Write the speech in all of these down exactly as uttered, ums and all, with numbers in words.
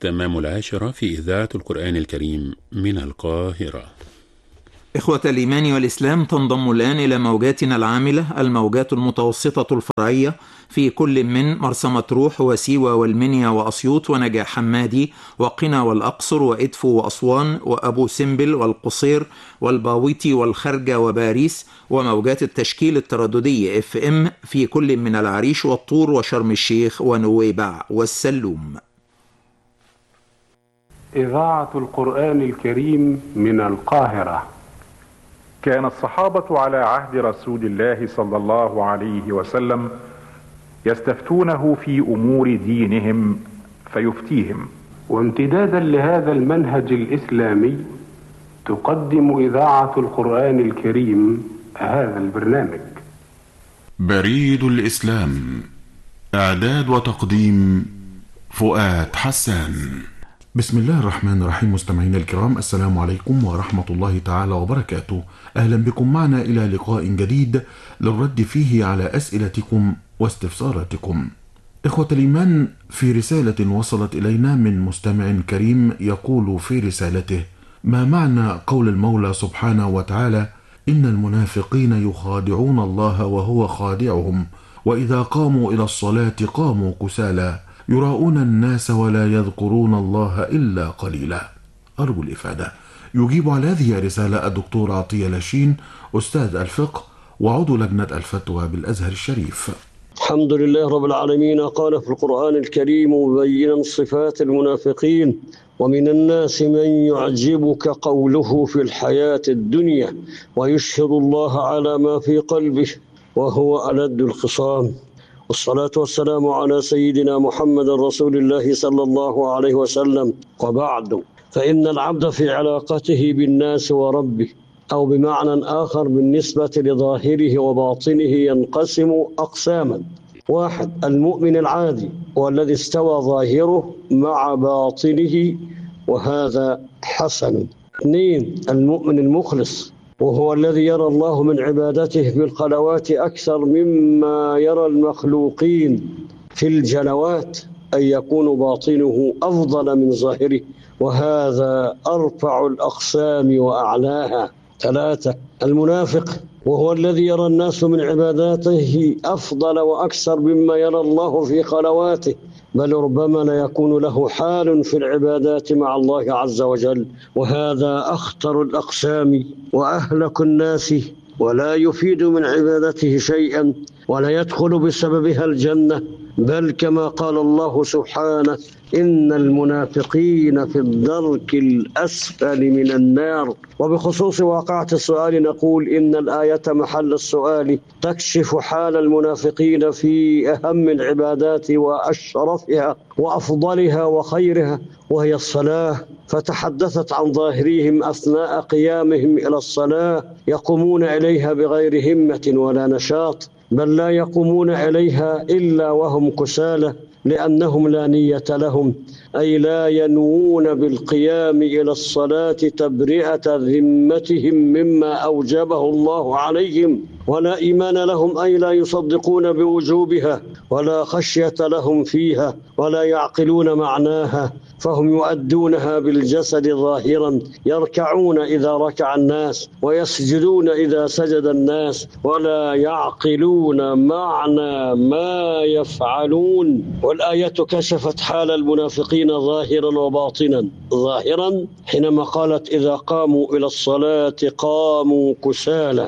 تمام العاشرة في إذاعة القرآن الكريم من القاهرة. إخوة الإيمان والإسلام، تنضم الآن إلى موجاتنا العاملة الموجات المتوسطة الفرعية في كل من مرسى مطروح وسيوة والمنيا وأسيوط ونجع حمادي وقنا والأقصر وإدفو وأسوان وأبو سمبل والقصير والباويتي والخرجة وباريس، وموجات التشكيل الترددي اف ام في كل من العريش والطور وشرم الشيخ ونويبع والسلوم. إذاعة القرآن الكريم من القاهرة. كان الصحابة على عهد رسول الله صلى الله عليه وسلم يستفتونه في أمور دينهم فيفتيهم، وامتدادا لهذا المنهج الإسلامي تقدم إذاعة القرآن الكريم هذا البرنامج. بريد الإسلام، إعداد وتقديم فؤاد حسان. بسم الله الرحمن الرحيم. مستمعينا الكرام، السلام عليكم ورحمة الله تعالى وبركاته. أهلا بكم معنا إلى لقاء جديد للرد فيه على أسئلتكم واستفساراتكم. إخوة الإيمان، في رسالة وصلت إلينا من مستمع كريم يقول في رسالته: ما معنى قول المولى سبحانه وتعالى: إن المنافقين يخادعون الله وهو خادعهم، وإذا قاموا إلى الصلاة قاموا كسالى يراؤون الناس ولا يذكرون الله إلا قليلا؟ أرجو الإفادة. يجيب على هذه الرسالة الدكتور عطية لاشين، أستاذ الفقه وعضو لجنة الفتوى بالأزهر الشريف. الحمد لله رب العالمين. قال في القرآن الكريم مبينا صفات المنافقين: ومن الناس من يعجبك قوله في الحياة الدنيا ويشهد الله على ما في قلبه وهو ألد الخصام. والصلاة والسلام على سيدنا محمد رسول الله صلى الله عليه وسلم. وبعد، فإن العبد في علاقته بالناس وربه، أو بمعنى آخر بالنسبة لظاهره وباطنه، ينقسم أقساما: واحد، المؤمن العادي والذي استوى ظاهره مع باطنه وهذا حسن. اثنين، المؤمن المخلص، وهو الذي يرى الله من عبادته في الخلوات أكثر مما يرى المخلوقين في الجلوات، أن يكون باطنه أفضل من ظاهره، وهذا أرفع الأقسام وأعلاها. ثلاثة، المنافق، وهو الذي يرى الناس من عباداته أفضل وأكثر مما يرى الله في خلواته، بل ربما لا يكون له حال في العبادات مع الله عز وجل، وهذا أخطر الأقسام وأهلك الناس، ولا يفيد من عبادته شيئا ولا يدخل بسببها الجنة، بل كما قال الله سبحانه: إن المنافقين في الدرك الأسفل من النار. وبخصوص واقعة السؤال نقول إن الآية محل السؤال تكشف حال المنافقين في أهم العبادات وأشرفها وأفضلها وخيرها، وهي الصلاة، فتحدثت عن ظاهرهم أثناء قيامهم إلى الصلاة: يقومون إليها بغير همة ولا نشاط، بل لا يقومون إليها إلا وهم كسالى، لأنهم لا نية لهم، أي لا ينوون بالقيام إلى الصلاة تبرئة ذمتهم مما أوجبه الله عليهم، ولا إيمان لهم، أي لا يصدقون بوجوبها، ولا خشية لهم فيها، ولا يعقلون معناها، فهم يؤدونها بالجسد ظاهرا، يركعون إذا ركع الناس ويسجدون إذا سجد الناس، ولا يعقلون معنى ما يفعلون. والآية كشفت حال المنافقين ظاهرا وباطنا. ظاهرا حينما قالت: إذا قاموا إلى الصلاة قاموا كسالى،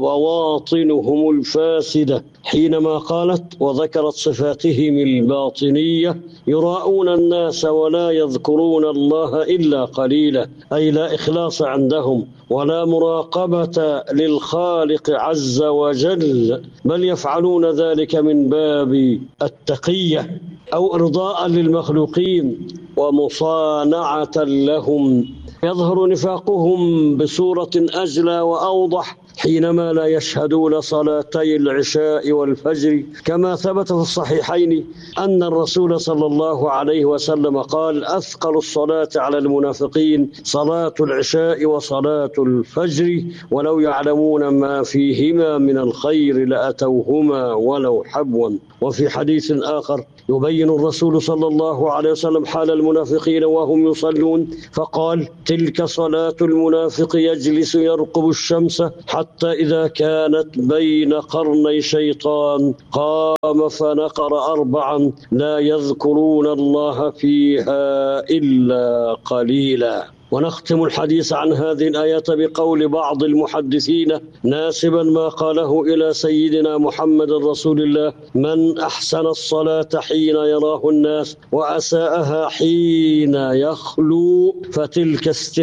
وبواطنهم الفاسدة حينما قالت وذكرت صفاتهم الباطنية: يراؤون الناس ولا يذكرون الله إلا قليلا، أي لا إخلاص عندهم ولا مراقبة للخالق عز وجل، بل يفعلون ذلك من باب التقية أو إرضاء للمخلوقين ومصانعة لهم. يظهر نفاقهم بصورة أجلى وأوضح حينما لا يشهدون صلاتي العشاء والفجر، كما ثبت في الصحيحين أن الرسول صلى الله عليه وسلم قال: أثقل الصلاة على المنافقين صلاة العشاء وصلاة الفجر، ولو يعلمون ما فيهما من الخير لأتوهما ولو حبوا. وفي حديث آخر: يبين الرسول صلى الله عليه وسلم حال المنافقين وهم يصلون فقال: تلك صلاة المنافق يجلس يرقب الشمس حتى إذا كانت بين قرني شيطان قام فنقر أربعا لا يذكرون الله فيها إلا قليلا. ونختم الحديث عن هذه الآية بقول بعض المحدثين ناسبا ما قاله إلى سيدنا محمد رسول الله: من أحسن الصلاة حين يراه الناس وأساءها حين يخلو فتلك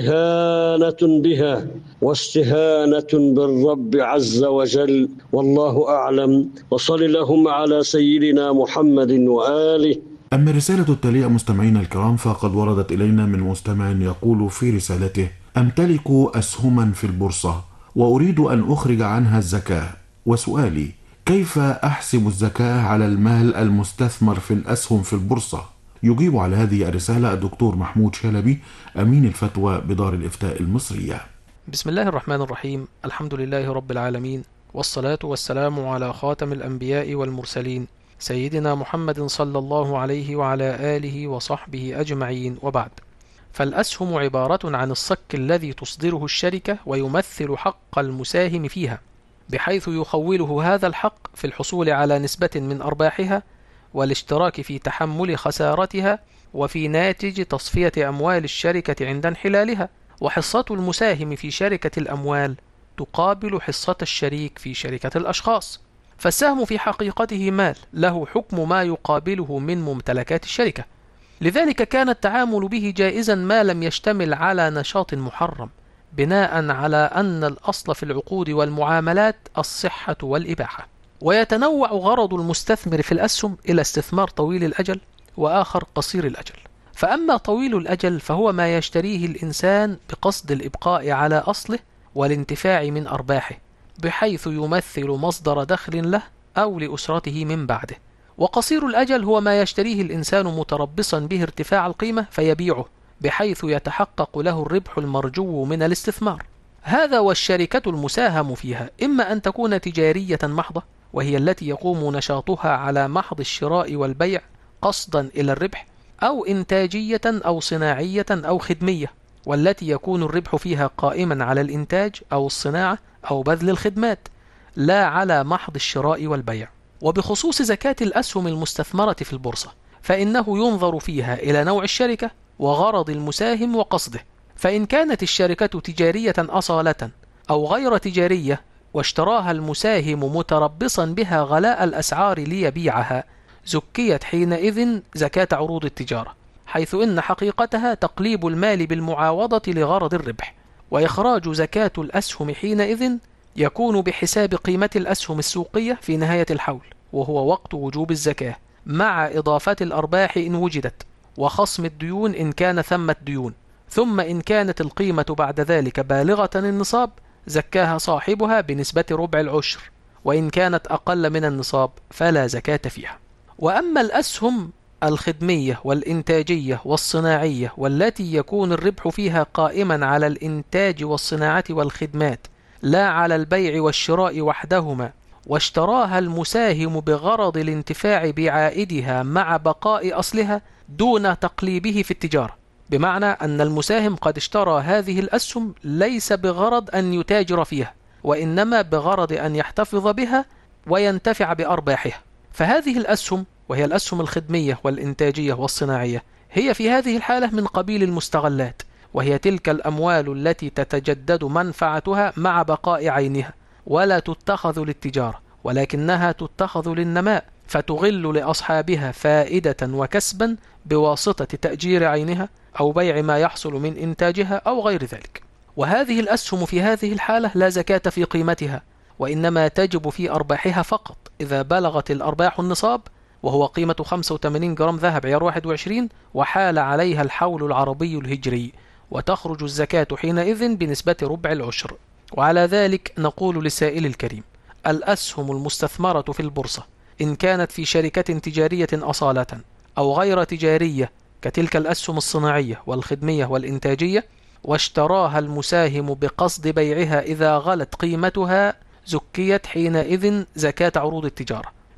استهانة بها واستهانة بالرب عز وجل، والله أعلم. وصل اللهم على سيدنا محمد وآله. أما الرسالة التالية مستمعينا الكرام فقد وردت إلينا من مستمع يقول في رسالته: أمتلك أسهما في البورصة وأريد أن أخرج عنها الزكاة، وسؤالي: كيف أحسب الزكاة على المال المستثمر في الأسهم في البورصة؟ يجيب على هذه الرسالة الدكتور محمود شلبي أمين الفتوى بدار الإفتاء المصرية. بسم الله الرحمن الرحيم. الحمد لله رب العالمين، والصلاة والسلام على خاتم الأنبياء والمرسلين سيدنا محمد صلى الله عليه وعلى آله وصحبه أجمعين، وبعد. فالأسهم عبارة عن الصك الذي تصدره الشركة ويمثل حق المساهم فيها، بحيث يخوله هذا الحق في الحصول على نسبة من أرباحها والاشتراك في تحمل خسارتها وفي ناتج تصفية أموال الشركة عند انحلالها. وحصة المساهم في شركة الأموال تقابل حصة الشريك في شركة الأشخاص. فالسهم في حقيقته مال له حكم ما يقابله من ممتلكات الشركة، لذلك كان التعامل به جائزا ما لم يشتمل على نشاط محرم، بناء على أن الأصل في العقود والمعاملات الصحة والإباحة. ويتنوع غرض المستثمر في الأسهم إلى استثمار طويل الأجل وآخر قصير الأجل. فأما طويل الأجل فهو ما يشتريه الإنسان بقصد الإبقاء على أصله والانتفاع من أرباحه، بحيث يمثل مصدر دخل له أو لأسرته من بعده. وقصير الأجل هو ما يشتريه الإنسان متربصا به ارتفاع القيمة فيبيعه، بحيث يتحقق له الربح المرجو من الاستثمار. هذا والشركة المساهم فيها إما أن تكون تجارية محضة، وهي التي يقوم نشاطها على محض الشراء والبيع قصدا إلى الربح، أو إنتاجية أو صناعية أو خدمية، والتي يكون الربح فيها قائما على الإنتاج أو الصناعة أو بذل الخدمات، لا على محض الشراء والبيع. وبخصوص زكاة الأسهم المستثمرة في البورصة فإنه ينظر فيها إلى نوع الشركة وغرض المساهم وقصده. فإن كانت الشركة تجارية أصالة أو غير تجارية واشتراها المساهم متربصا بها غلاء الأسعار ليبيعها، زكيت حينئذ زكاة عروض التجارة، حيث إن حقيقتها تقليب المال بالمعاوضة لغرض الربح. وإخراج زكاة الأسهم حينئذ يكون بحساب قيمة الأسهم السوقية في نهاية الحول، وهو وقت وجوب الزكاة، مع إضافة الأرباح إن وجدت، وخصم الديون إن كان ثمة ديون. ثم إن كانت القيمة بعد ذلك بالغة النصاب زكاها صاحبها بنسبة ربع العشر، وإن كانت أقل من النصاب فلا زكاة فيها. وأما الأسهم الخدمية والإنتاجية والصناعية والتي يكون الربح فيها قائما على الإنتاج والصناعة والخدمات لا على البيع والشراء وحدهما، واشتراها المساهم بغرض الانتفاع بعائدها مع بقاء أصلها دون تقليبه في التجارة، بمعنى أن المساهم قد اشترى هذه الأسهم ليس بغرض أن يتاجر فيها، وإنما بغرض أن يحتفظ بها وينتفع بأرباحها. فهذه الأسهم وهي الأسهم الخدمية والإنتاجية والصناعية هي في هذه الحالة من قبيل المستغلات، وهي تلك الأموال التي تتجدد منفعتها مع بقاء عينها، ولا تتخذ للتجارة ولكنها تتخذ للنماء، فتغل لأصحابها فائدة وكسبا بواسطة تأجير عينها أو بيع ما يحصل من إنتاجها أو غير ذلك. وهذه الأسهم في هذه الحالة لا زكاة في قيمتها، وإنما تجب في أرباحها فقط إذا بلغت الأرباح النصاب، وهو قيمة خمسة وثمانين جرام ذهب عيار واحد وعشرين، وحال عليها الحول العربي الهجري، وتخرج الزكاة حينئذ بنسبة ربع العشر. وعلى ذلك نقول للسائل الكريم: الأسهم المستثمرة في البورصة إن كانت في شركة تجارية أصالة أو غير تجارية كتلك الأسهم الصناعية والخدمية والإنتاجية، واشتراها المساهم بقصد بيعها إذا غلت قيمتها، زكيت حينئذ زكاة عروض التجارة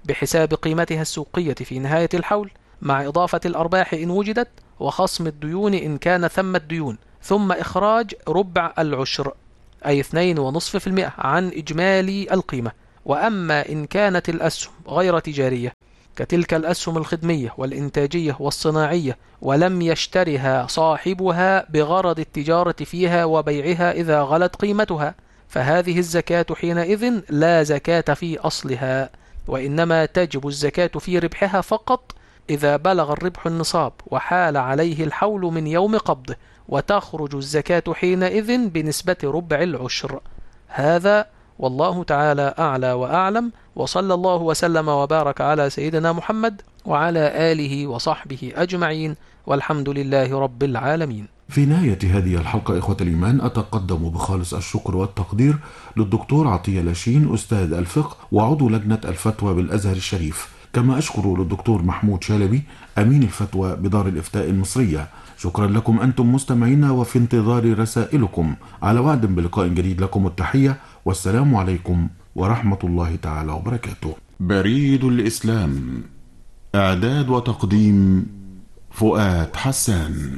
بحساب قيمتها السوقية في نهاية الحول، مع إضافة الأرباح إن وجدت، وخصم الديون إن كان ثمة ديون، ثم إخراج ربع العشر أي اثنين ونصف في المئة عن إجمالي القيمة. وأما إن كانت الأسهم غير تجارية كتلك الأسهم الخدمية والإنتاجية والصناعية، ولم يشترها صاحبها بغرض التجارة فيها وبيعها إذا غلت قيمتها، فهذه الزكاة حينئذ لا زكاة في أصلها، وإنما تجب الزكاة في ربحها فقط إذا بلغ الربح النصاب وحال عليه الحول من يوم قبضه، وتخرج الزكاة حينئذ بنسبة ربع العشر. هذا والله تعالى أعلى وأعلم، وصلى الله وسلم وبارك على سيدنا محمد وعلى آله وصحبه أجمعين، والحمد لله رب العالمين. في نهاية هذه الحلقة إخوة الإيمان أتقدم بخالص الشكر والتقدير للدكتور عطية لاشين أستاذ الفقه وعضو لجنة الفتوى بالأزهر الشريف، كما أشكر للدكتور محمود شالبي أمين الفتوى بدار الإفتاء المصرية. شكرا لكم أنتم مستمعينا، وفي انتظار رسائلكم. على وعد بلقاء جديد، لكم التحية والسلام عليكم ورحمة الله تعالى وبركاته. بريد الإسلام، إعداد وتقديم فؤاد حسان.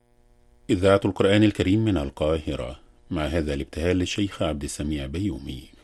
إذاعة القرآن الكريم من القاهرة، مع هذا الابتهال للشيخ عبد السميع بيومي.